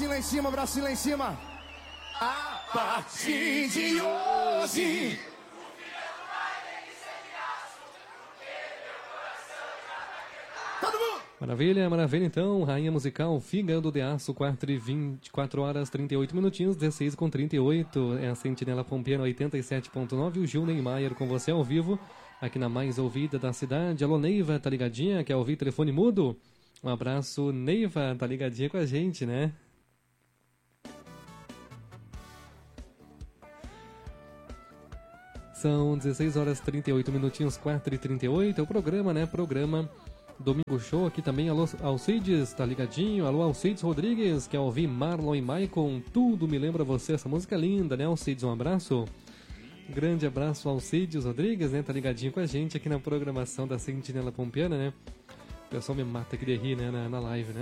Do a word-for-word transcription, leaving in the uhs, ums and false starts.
bracinho lá em cima, bracinho lá em cima. A partir de hoje. Todo mundo! Maravilha, maravilha então, rainha musical, Fígado de Aço, quatro e vinte e quatro horas, trinta e oito minutinhos, dezesseis com trinta e oito, é a Sentinela Pompeana oitenta e sete ponto nove, o Gil Neymar com você ao vivo, aqui na mais ouvida da cidade. Alô Neiva, tá ligadinha? Quer ouvir telefone mudo? Um abraço, Neiva, tá ligadinha com a gente, né? São dezesseis horas, trinta e oito minutinhos, quatro e trinta e oito, é o programa, né? Programa Domingo Show aqui também. Alô Alcides, tá ligadinho? Alô Alcides Rodrigues, quer ouvir Marlon e Maicon? Tudo me lembra você, essa música é linda, né Alcides? Um abraço. Grande abraço Alcides Rodrigues, né? Tá ligadinho com a gente aqui na programação da Sentinela Pompeana, né? O pessoal me mata aqui de rir, né? Na, na live, né?